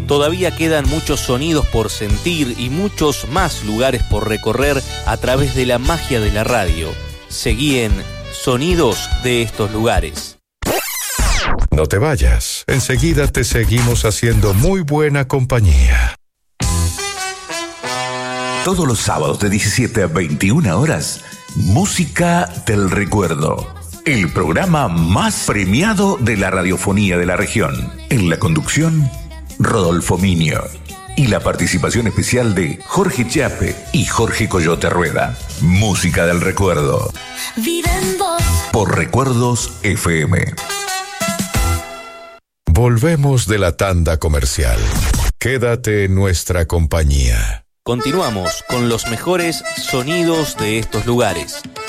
Todavía quedan muchos sonidos por sentir y muchos más lugares por recorrer a través de la magia de la radio. Seguí en Sonidos de estos lugares. No te vayas, enseguida te seguimos haciendo muy buena compañía. Todos los sábados de 17 a 21 horas, Música del Recuerdo. El programa más premiado de la radiofonía de la región. En la conducción, Rodolfo Minio. Y la participación especial de Jorge Chiappe y Jorge Coyote Rueda. Música del Recuerdo. Vive en vos. Por Recuerdos FM. Volvemos de la tanda comercial. Quédate en nuestra compañía. Continuamos con los mejores sonidos de estos lugares.